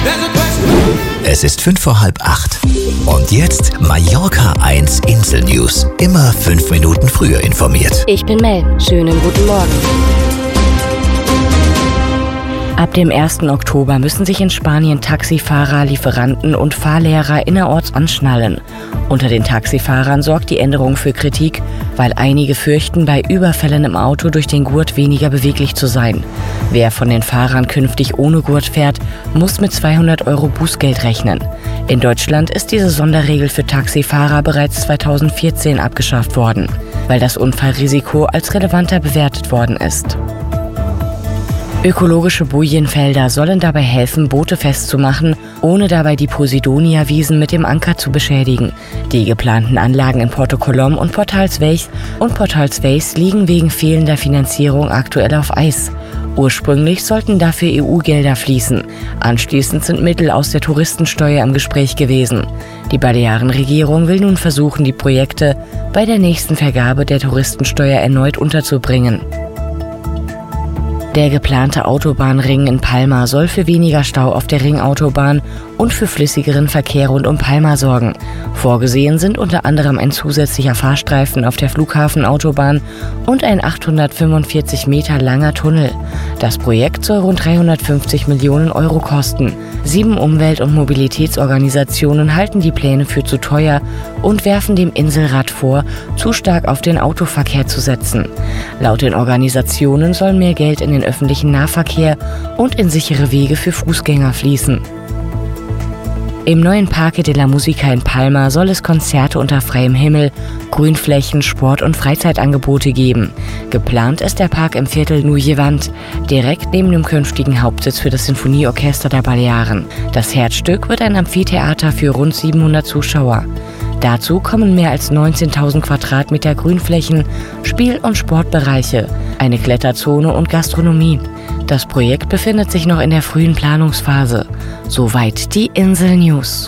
Es ist 7:55. Und jetzt Mallorca 1 Insel News. Immer 5 Minuten früher informiert. Ich bin Mel. Schönen guten Morgen. Ab dem 1. Oktober müssen sich in Spanien Taxifahrer, Lieferanten und Fahrlehrer innerorts anschnallen. Unter den Taxifahrern sorgt die Änderung für Kritik, weil einige fürchten, bei Überfällen im Auto durch den Gurt weniger beweglich zu sein. Wer von den Fahrern künftig ohne Gurt fährt, muss mit 200 € Bußgeld rechnen. In Deutschland ist diese Sonderregel für Taxifahrer bereits 2014 abgeschafft worden, weil das Unfallrisiko als relevanter bewertet worden ist. Ökologische Bojenfelder sollen dabei helfen, Boote festzumachen, ohne dabei die Posidonia-Wiesen mit dem Anker zu beschädigen. Die geplanten Anlagen in Porto Colom und Portalsveis liegen wegen fehlender Finanzierung aktuell auf Eis. Ursprünglich sollten dafür EU-Gelder fließen. Anschließend sind Mittel aus der Touristensteuer im Gespräch gewesen. Die Balearenregierung will nun versuchen, die Projekte bei der nächsten Vergabe der Touristensteuer erneut unterzubringen. Der geplante Autobahnring in Palma soll für weniger Stau auf der Ringautobahn und für flüssigeren Verkehr rund um Palma sorgen. Vorgesehen sind unter anderem ein zusätzlicher Fahrstreifen auf der Flughafenautobahn und ein 845 Meter langer Tunnel. Das Projekt soll rund 350 Millionen € kosten. 7 Umwelt- und Mobilitätsorganisationen halten die Pläne für zu teuer und werfen dem Inselrat vor, zu stark auf den Autoverkehr zu setzen. Laut den Organisationen soll mehr Geld in den öffentlichen Nahverkehr und in sichere Wege für Fußgänger fließen. Im neuen Parque de la Música in Palma soll es Konzerte unter freiem Himmel, Grünflächen, Sport- und Freizeitangebote geben. Geplant ist der Park im Viertel Nujevant, direkt neben dem künftigen Hauptsitz für das Sinfonieorchester der Balearen. Das Herzstück wird ein Amphitheater für rund 700 Zuschauer. Dazu kommen mehr als 19.000 Quadratmeter Grünflächen, Spiel- und Sportbereiche, eine Kletterzone und Gastronomie. Das Projekt befindet sich noch in der frühen Planungsphase. Soweit die Insel News.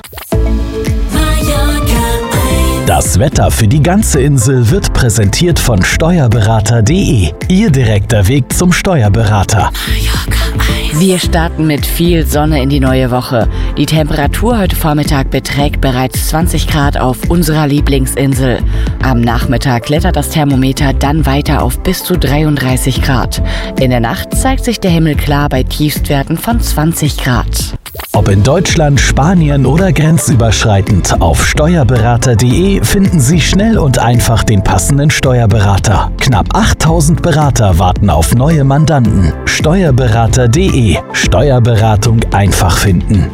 Das Wetter für die ganze Insel wird präsentiert von steuerberater.de. Ihr direkter Weg zum Steuerberater. Wir starten mit viel Sonne in die neue Woche. Die Temperatur heute Vormittag beträgt bereits 20 Grad auf unserer Lieblingsinsel. Am Nachmittag klettert das Thermometer dann weiter auf bis zu 33 Grad. In der Nacht zeigt sich der Himmel klar bei Tiefstwerten von 20 Grad. Ob in Deutschland, Spanien oder grenzüberschreitend, auf steuerberater.de finden Sie schnell und einfach den passenden Steuerberater. Knapp 8000 Berater warten auf neue Mandanten. Steuerberater.de. Steuerberatung einfach finden.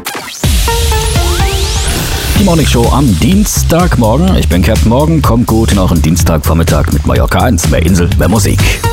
Die Morning Show am Dienstagmorgen. Ich bin Captain Morgan. Kommt gut in euren Dienstagvormittag mit Mallorca 1. Mehr Insel, mehr Musik.